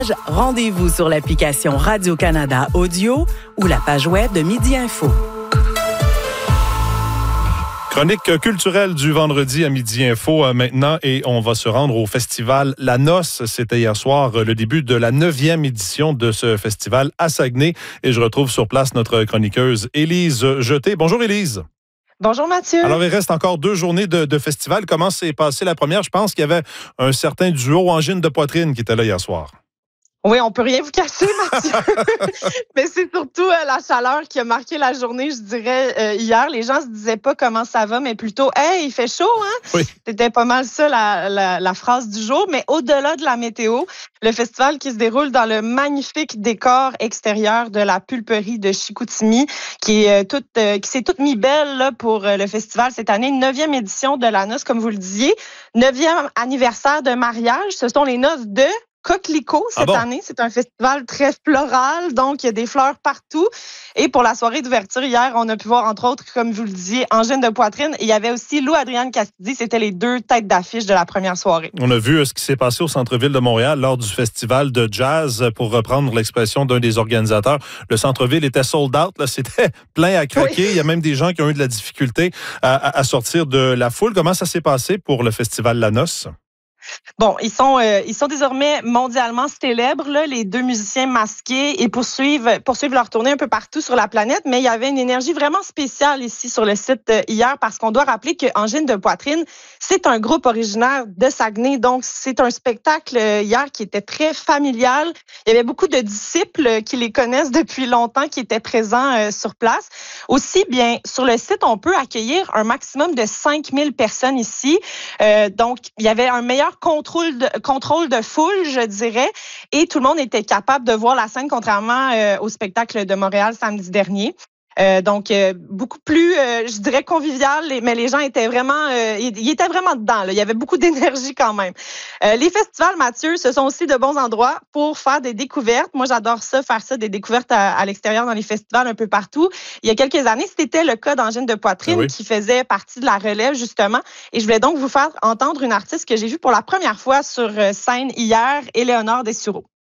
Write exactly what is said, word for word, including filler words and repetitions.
Rendez-vous sur l'application Radio-Canada Audio ou la page web de Midi Info. Chronique culturelle du vendredi à Midi Info euh, maintenant et on va se rendre au festival La Noce. C'était hier soir euh, le début de la neuvième édition de ce festival à Saguenay et je retrouve sur place notre chroniqueuse Élise Jeté. Bonjour Élise. Bonjour Mathieu. Alors il reste encore deux journées de, de festival. Comment s'est passée la première? Je pense qu'il y avait un certain duo angine de poitrine qui était là hier soir. Oui, on peut rien vous cacher, Mathieu. Mais c'est surtout euh, la chaleur qui a marqué la journée, je dirais, euh, hier. Les gens se disaient pas comment ça va, mais plutôt « Hey, il fait chaud, hein? » Oui. C'était pas mal ça, la, la, la phrase du jour. Mais au-delà de la météo, le festival qui se déroule dans le magnifique décor extérieur de la pulperie de Chicoutimi, qui est euh, toute, euh, qui s'est toute mis belle là, pour euh, le festival cette année. Neuvième édition de la noce, comme vous le disiez. Neuvième anniversaire de mariage. Ce sont les noces de Coquelicot cette ah bon? année. C'est un festival très floral, donc il y a des fleurs partout. Et pour la soirée d'ouverture hier, on a pu voir, entre autres, comme vous le disiez, Angine de poitrine. Et il y avait aussi Lou Adrienne Castidi. C'était les deux têtes d'affiche de la première soirée. On a vu ce qui s'est passé au centre-ville de Montréal lors du festival de jazz, pour reprendre l'expression d'un des organisateurs. Le centre-ville était sold out. Là, c'était plein à craquer. Oui. Il y a même des gens qui ont eu de la difficulté à, à, à sortir de la foule. Comment ça s'est passé pour le festival La Noce? Bon, ils sont euh, ils sont désormais mondialement célèbres, là, les deux musiciens masqués, et poursuivent poursuivent leur tournée un peu partout sur la planète. Mais il y avait une énergie vraiment spéciale ici sur le site euh, hier, parce qu'on doit rappeler que Angine de poitrine, c'est un groupe originaire de Saguenay. Donc, c'est un spectacle euh, hier qui était très familial. Il y avait beaucoup de disciples euh, qui les connaissent depuis longtemps, qui étaient présents euh, sur place. Aussi, bien, sur le site, on peut accueillir un maximum de cinq mille personnes ici. Euh, donc, il y avait un meilleur contrôle de, contrôle de foule, je dirais, et tout le monde était capable de voir la scène, contrairement euh, au spectacle de Montréal samedi dernier. Euh, donc, euh, beaucoup plus, euh, je dirais, convivial, mais les gens étaient vraiment, euh, ils étaient vraiment dedans, là. Il y avait beaucoup d'énergie quand même. Euh, les festivals, Mathieu, ce sont aussi de bons endroits pour faire des découvertes. Moi, j'adore ça, faire ça, des découvertes à, à l'extérieur dans les festivals un peu partout. Il y a quelques années, c'était le cas d'Angine de poitrine oui. qui faisait partie de la relève, justement. Et je voulais donc vous faire entendre une artiste que j'ai vue pour la première fois sur scène hier, Éléonore Dessureau.